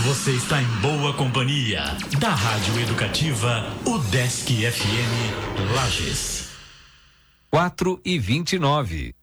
Você está em boa companhia da Rádio Educativa UDESC FM Lages. 4:29.